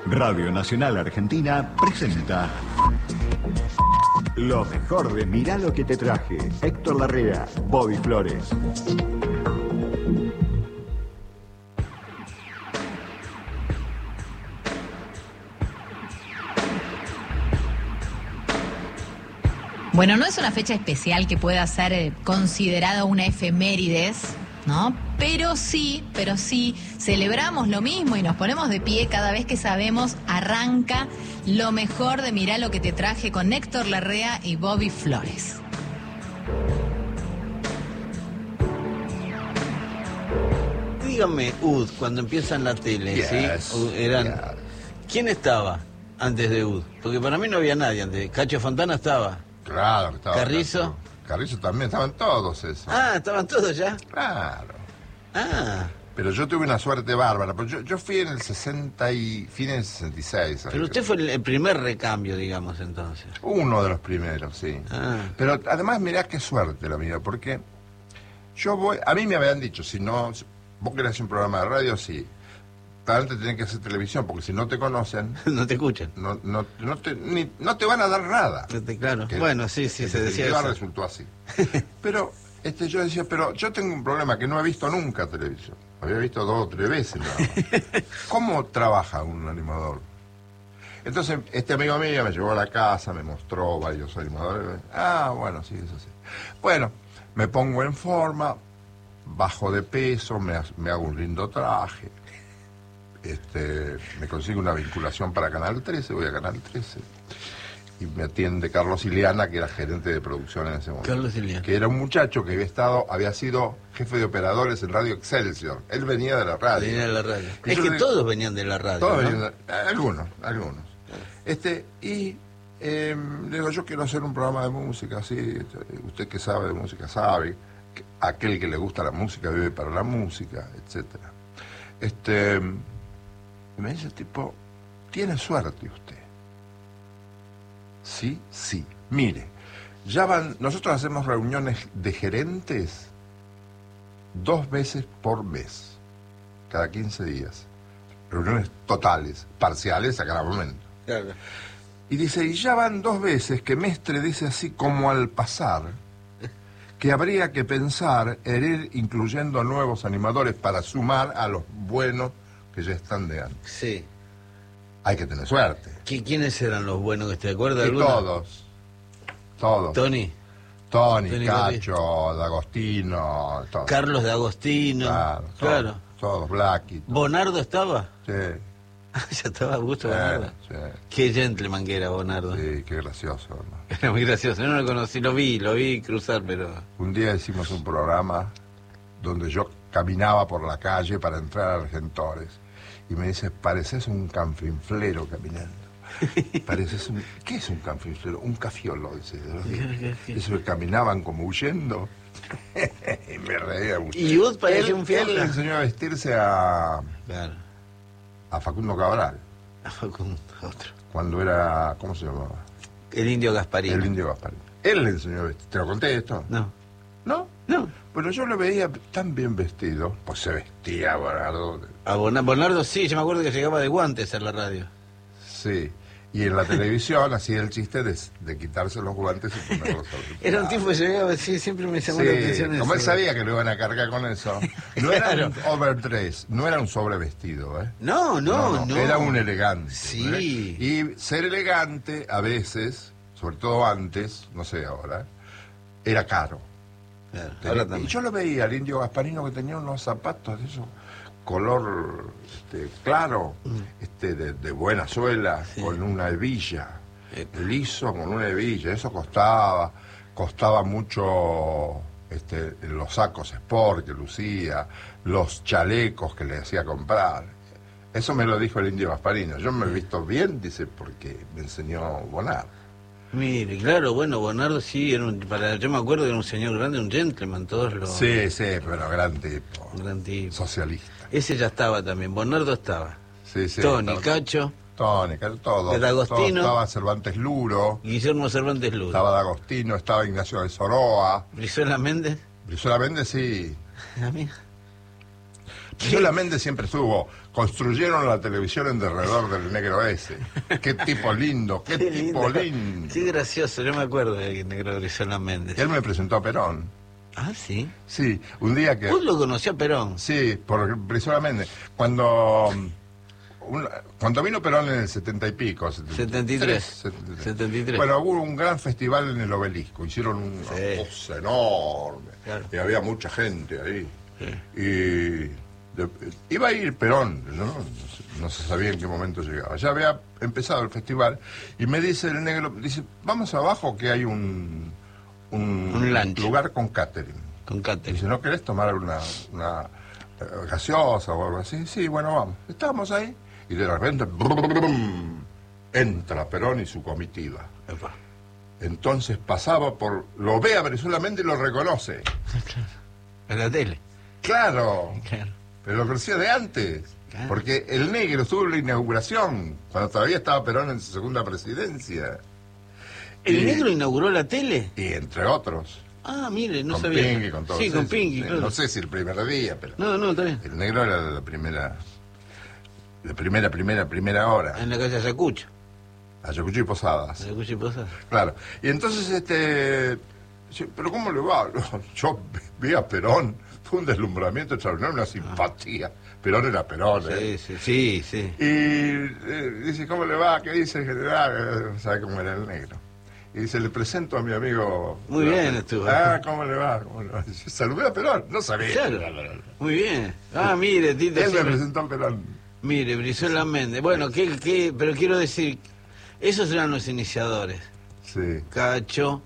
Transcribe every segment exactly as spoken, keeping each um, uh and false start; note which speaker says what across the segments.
Speaker 1: Radio Nacional Argentina presenta lo mejor de Mirá lo que te traje. Héctor Larrea, Bobby Flores.
Speaker 2: Bueno, no es una fecha especial que pueda ser considerada una efemérides, ¿no? Pero sí, pero sí, celebramos lo mismo y nos ponemos de pie cada vez que sabemos arranca lo mejor de Mirá lo que te traje con Héctor Larrea y Bobby Flores.
Speaker 3: Dígame, U D, cuando empieza en la tele,
Speaker 4: yes,
Speaker 3: ¿sí? Eran...
Speaker 4: yes.
Speaker 3: ¿Quién estaba antes de U D? Porque para mí no había nadie antes. Cacho Fontana estaba.
Speaker 4: Claro, que estaba.
Speaker 3: ¿Carrizo?
Speaker 4: Carrizo. Carrizo también, estaban todos esos.
Speaker 3: Ah, ¿estaban todos ya?
Speaker 4: Claro.
Speaker 3: Ah.
Speaker 4: Pero yo tuve una suerte bárbara, porque yo, yo fui en el sesenta y... fin del sesenta y seis.
Speaker 3: Pero usted fue el, el primer recambio, digamos, entonces.
Speaker 4: Uno de los primeros, sí.
Speaker 3: Ah.
Speaker 4: Pero además, mirá qué suerte la mía, porque yo voy... A mí me habían dicho, si no... Vos querés hacer un programa de radio, sí. Antes tenés que hacer televisión, porque si no te conocen...
Speaker 3: No te escuchan.
Speaker 4: No, no, no, te, ni, no te van a dar nada.
Speaker 3: Claro. Que, bueno, sí, sí, se decía eso.
Speaker 4: Resultó así. Pero este, yo decía, pero yo tengo un problema que no he visto nunca televisión. Había visto dos o tres veces nada más. ¿Cómo trabaja un animador? Entonces, este amigo mío me llevó a la casa, me mostró varios animadores. Ah, bueno, sí, eso sí. Bueno, me pongo en forma, bajo de peso, me, me hago un lindo traje. Este, me consigo una vinculación para Canal trece, voy a Canal trece. Y me atiende Carlos Iliana, que era gerente de producción en ese momento.
Speaker 3: Carlos Iliana.
Speaker 4: Que era un muchacho que había estado, había sido jefe de operadores en Radio Excelsior. Él venía de la radio.
Speaker 3: Venía de la radio.
Speaker 4: Y
Speaker 3: es que
Speaker 4: le,
Speaker 3: todos venían de la radio,
Speaker 4: Todos
Speaker 3: ¿no?
Speaker 4: venían de, algunos, algunos. Este, y eh, le digo, yo quiero hacer un programa de música, así, usted que sabe de música sabe, que aquel que le gusta la música vive para la música, etcétera. Este... Y me dice, tipo, tiene suerte usted. Sí, sí. Mire, ya van, nosotros hacemos reuniones de gerentes dos veces por mes, cada quince días. Reuniones totales, parciales a cada momento.
Speaker 3: Claro.
Speaker 4: Y dice, y ya van dos veces que Mestre dice así como al pasar, que habría que pensar en ir incluyendo nuevos animadores para sumar a los buenos que ya están de antes.
Speaker 3: Sí.
Speaker 4: Hay que tener suerte.
Speaker 3: ¿Quiénes eran los buenos que te acuerdas?
Speaker 4: Y
Speaker 3: ¿Alguna?
Speaker 4: todos. Todos.
Speaker 3: Tony.
Speaker 4: Tony,
Speaker 3: Tony
Speaker 4: Cacho, D'Agostino. Todos.
Speaker 3: Carlos D'Agostino.
Speaker 4: Claro. Todos,
Speaker 3: claro.
Speaker 4: Todos, Blackie. Todos.
Speaker 3: ¿Bonardo estaba?
Speaker 4: Sí.
Speaker 3: Ya estaba a gusto,
Speaker 4: Sí,
Speaker 3: Bonardo.
Speaker 4: sí.
Speaker 3: Qué gentleman que era Bonardo.
Speaker 4: Sí, qué gracioso, ¿no?
Speaker 3: Era muy gracioso. Yo no lo conocí, lo vi, lo vi cruzar, pero...
Speaker 4: Un día hicimos un programa donde yo caminaba por la calle para entrar a Argentores y me dice, pareces un canfinflero caminando. Pareces un... ¿Qué es un canfinflero? Un cafiolo, dice. Eso que caminaban como huyendo. Y me reía mucho.
Speaker 3: Y Ud parecía
Speaker 4: él,
Speaker 3: un fiel.
Speaker 4: Él le enseñó a vestirse a...
Speaker 3: Claro.
Speaker 4: A Facundo Cabral.
Speaker 3: A Facundo, otro.
Speaker 4: Cuando era... ¿Cómo se llamaba?
Speaker 3: El Indio Gasparino.
Speaker 4: El Indio Gasparino. Él le enseñó a vestir. ¿Te lo conté esto?
Speaker 3: No.
Speaker 4: ¿No?
Speaker 3: No.
Speaker 4: Pero yo lo veía tan bien vestido, pues se vestía, Bonardo.
Speaker 3: A Bonardo, Bonardo sí, yo me acuerdo que llegaba de guantes a la radio.
Speaker 4: Sí. Y en la televisión hacía el chiste de, de quitarse los guantes y ponerlos al
Speaker 3: Era un tipo que llegaba, sí, siempre me llamó
Speaker 4: sí,
Speaker 3: la atención
Speaker 4: como
Speaker 3: eso.
Speaker 4: él sabía que lo iban a cargar con eso. No era un overdress, no era un sobrevestido, ¿eh?
Speaker 3: No, no, no.
Speaker 4: no. Era un elegante.
Speaker 3: Sí.
Speaker 4: ¿eh? Y ser elegante, a veces, sobre todo antes, no sé ahora, era caro.
Speaker 3: Claro,
Speaker 4: Tenía,
Speaker 3: ahora
Speaker 4: y yo lo veía, al Indio Gasparino, que tenía unos zapatos de esos, color este, claro, mm. este, de, de buena suela, sí. Con una hebilla, Epa. liso con una hebilla, eso costaba, costaba mucho este, los sacos sport que lucía, los chalecos que le hacía comprar. Eso me lo dijo el Indio Gasparino. Yo me he visto bien, dice, porque me enseñó Bonardo.
Speaker 3: Mire, claro, bueno, Bonardo sí, era un, para, yo me acuerdo que era un señor grande, un gentleman, todos los...
Speaker 4: Sí, sí, pero gran tipo.
Speaker 3: Gran tipo.
Speaker 4: Socialista.
Speaker 3: Ese ya estaba también, Bonardo estaba.
Speaker 4: Sí, sí.
Speaker 3: Tony,
Speaker 4: estaba,
Speaker 3: Cacho.
Speaker 4: Tony, Cacho, todo.
Speaker 3: De D'Agostino.
Speaker 4: Estaba Cervantes Luro.
Speaker 3: Guillermo Cervantes Luro.
Speaker 4: Estaba D'Agostino, estaba Ignacio de Soroa.
Speaker 3: ¿Brizuela Méndez?
Speaker 4: Brizuela Méndez, sí.
Speaker 3: ¿La mía?
Speaker 4: Brizuela Méndez siempre estuvo. Construyeron la televisión en derredor del negro ese. Qué tipo lindo, qué, qué tipo lindo. lindo.
Speaker 3: Qué gracioso, yo me acuerdo de negro Brizuela Méndez.
Speaker 4: Él me presentó a Perón.
Speaker 3: Ah, sí.
Speaker 4: Sí, un día que...
Speaker 3: ¿Vos lo conoció a Perón?
Speaker 4: Sí, por Brizuela Méndez. Cuando... Un, cuando vino Perón en el setenta y pico,
Speaker 3: setenta y tres, setenta y tres.
Speaker 4: Bueno, hubo un gran festival en el Obelisco, hicieron una
Speaker 3: sí.
Speaker 4: cosa enorme, claro. Y había mucha gente ahí. Sí. Y de, iba a ir Perón, ¿no? No se sabía en qué momento llegaba. Ya había empezado el festival y me dice el negro, dice, vamos abajo que hay un, un,
Speaker 3: un
Speaker 4: lugar con catering.
Speaker 3: Con catering.
Speaker 4: Dice, ¿no querés tomar una, una uh, gaseosa o algo así? Sí, bueno, vamos. Estábamos ahí. Y de repente brum, entra Perón y su comitiva.
Speaker 3: Epa.
Speaker 4: Entonces pasaba por... Lo ve a Brizuela Méndez y lo reconoce.
Speaker 3: Claro. En la tele.
Speaker 4: Claro.
Speaker 3: Claro.
Speaker 4: Pero lo conocía de antes. Claro. Porque el negro estuvo en la inauguración, cuando todavía estaba Perón en su segunda presidencia.
Speaker 3: ¿El
Speaker 4: y,
Speaker 3: negro inauguró la tele?
Speaker 4: Y entre otros.
Speaker 3: Ah, mire, no
Speaker 4: con
Speaker 3: sabía.
Speaker 4: Con Pinky, con todo.
Speaker 3: Sí, con
Speaker 4: eso.
Speaker 3: Pinky, claro.
Speaker 4: No sé si el primer día, pero...
Speaker 3: No, no, está bien.
Speaker 4: El negro era de la primera... De primera, primera, primera hora.
Speaker 3: En la calle Ayacucho.
Speaker 4: Ayacucho y Posadas.
Speaker 3: Ayacucho y Posadas.
Speaker 4: Claro. Y entonces, este... ¿Pero cómo le va? Yo vi a Perón, fue un deslumbramiento extraordinario, una simpatía. Ah. Perón era Perón, ¿eh?
Speaker 3: Sí, sí, sí, sí.
Speaker 4: Y eh, dice, ¿cómo le va? ¿Qué dice el general? ¿Sabe cómo era el negro? Y dice, le presento a mi amigo...
Speaker 3: Muy Perón. Bien estuvo.
Speaker 4: Ah, ¿cómo le va? ¿Cómo le va? Dice, saludé a Perón, no sabía.
Speaker 3: Claro. Muy bien. Ah, mire, Tito.
Speaker 4: Él me presentó a Perón.
Speaker 3: Mire, Brizuela Méndez. Bueno, ¿qué, qué? Pero quiero decir, esos eran los iniciadores.
Speaker 4: Sí.
Speaker 3: Cacho,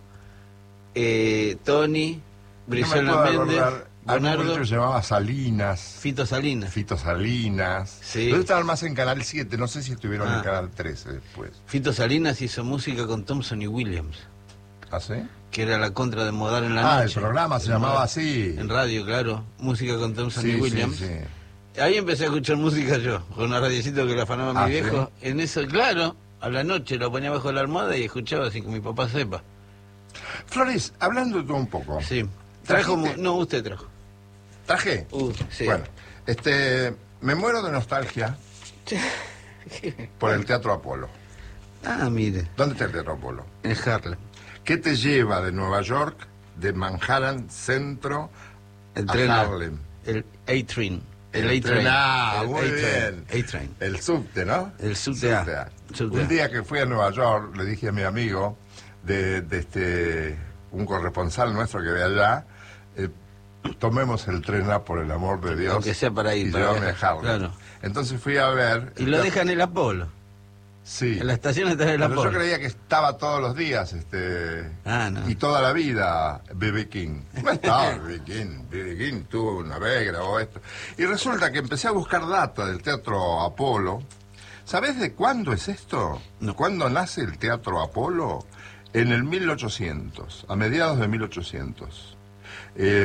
Speaker 3: eh, Tony, Brizuela
Speaker 4: no
Speaker 3: Méndez, Bernardo.
Speaker 4: Se llamaba Salinas.
Speaker 3: Fito Salinas.
Speaker 4: Fito Salinas.
Speaker 3: Sí.
Speaker 4: Pero estaban más en Canal siete, no sé si estuvieron
Speaker 3: ah.
Speaker 4: en Canal trece después.
Speaker 3: Fito Salinas hizo música con Thompson y Williams.
Speaker 4: ¿Ah, sí?
Speaker 3: Que era la contra de Modar en la
Speaker 4: ah,
Speaker 3: noche.
Speaker 4: Ah, el programa se
Speaker 3: en
Speaker 4: llamaba
Speaker 3: radio,
Speaker 4: así.
Speaker 3: En radio, claro. Música con Thompson
Speaker 4: sí,
Speaker 3: y Williams.
Speaker 4: Sí, sí.
Speaker 3: Ahí empecé a escuchar música yo, con una radiecito que le afanaba a
Speaker 4: ah,
Speaker 3: mi viejo.
Speaker 4: ¿sí?
Speaker 3: En eso, claro, a la noche lo ponía bajo la almohada y escuchaba sin que mi papá sepa.
Speaker 4: Flores, hablando tú un poco.
Speaker 3: Sí. Trajo, no, usted trajo.
Speaker 4: ¿Traje?
Speaker 3: Uh, sí.
Speaker 4: Bueno, este, me muero de nostalgia por el Teatro Apolo.
Speaker 3: Ah, mire.
Speaker 4: ¿Dónde está el Teatro Apolo?
Speaker 3: En Harlem.
Speaker 4: ¿Qué te lleva de Nueva York, de Manhattan Centro,
Speaker 3: el
Speaker 4: a
Speaker 3: tren,
Speaker 4: Harlem?
Speaker 3: El A-Train.
Speaker 4: El A-Train. Ah, muy bien.
Speaker 3: A-Train.
Speaker 4: El subte, ¿no?
Speaker 3: El subte A.
Speaker 4: Un día que fui a Nueva York, le dije a mi amigo, de, de este un corresponsal nuestro que ve allá, eh, tomemos el tren A por el amor de Dios.
Speaker 3: Aunque sea para ir.
Speaker 4: Y
Speaker 3: para
Speaker 4: llévame a Harlem.
Speaker 3: Claro.
Speaker 4: Entonces fui a ver...
Speaker 3: Y lo dejan en el Apolo.
Speaker 4: Sí.
Speaker 3: En la estación está en el
Speaker 4: Pero
Speaker 3: Apolo.
Speaker 4: yo creía que estaba todos los días, este...
Speaker 3: Ah, no.
Speaker 4: Y toda la vida, B B King. No estaba B B King. B B King tuvo una vez, grabó esto. Y resulta que empecé a buscar data del Teatro Apolo. ¿Sabés de cuándo es esto?
Speaker 3: No.
Speaker 4: ¿Cuándo nace el Teatro Apolo? En el mil ochocientos, a mediados de mil ochocientos. Eh,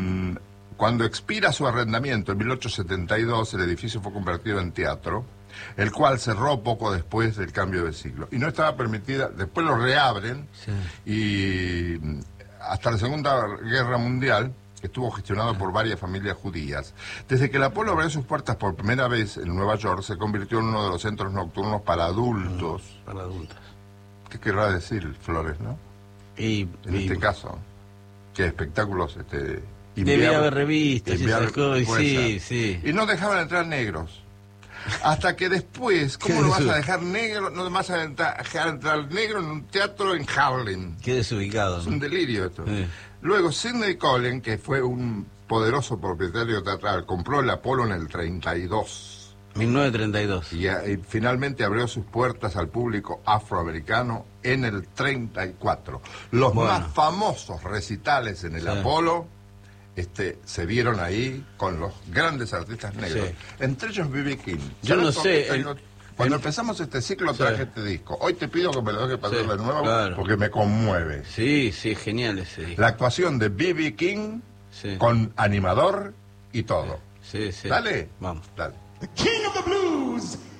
Speaker 4: cuando expira su arrendamiento en mil ochocientos setenta y dos, el edificio fue convertido en teatro, el cual cerró poco después del cambio de siglo. Y no estaba permitida, después lo reabren, sí. Y hasta la Segunda Guerra Mundial estuvo gestionado por varias familias judías. Desde que el Apolo abrió sus puertas por primera vez en Nueva York, se convirtió en uno de los centros nocturnos para adultos.
Speaker 3: Para adultos.
Speaker 4: ¿Qué querrá decir, Flores, no?
Speaker 3: Y,
Speaker 4: en
Speaker 3: y...
Speaker 4: este caso, ¿qué espectáculos? Este,
Speaker 3: Debía haber revistas y esas cosas, sí, sí.
Speaker 4: Y no dejaban entrar negros. Hasta que después, ¿cómo lo vas a dejar negro? No vas a dejar entrar negro en un teatro en Harlem.
Speaker 3: Qué desubicado.
Speaker 4: Es
Speaker 3: ¿no?
Speaker 4: un delirio esto.
Speaker 3: Sí.
Speaker 4: Luego, Sidney Collen, que fue un poderoso propietario teatral, compró el Apolo en el treinta y dos.
Speaker 3: mil novecientos treinta y dos.
Speaker 4: Y, y finalmente abrió sus puertas al público afroamericano en el treinta y cuatro. Los bueno. más famosos recitales en el sí. Apolo este, se vieron ahí con los grandes artistas negros. Sí. Entre ellos B B King.
Speaker 3: Yo no sé... El...
Speaker 4: Cuando empezamos este ciclo traje sí. este disco. Hoy te pido que me lo dejes pasar sí, de nuevo claro. porque me conmueve.
Speaker 3: Sí, sí, genial ese disco.
Speaker 4: La actuación de B B King sí. con animador y todo.
Speaker 3: Sí, sí.
Speaker 4: Dale.
Speaker 3: Vamos.
Speaker 4: Dale. The King of the Blues.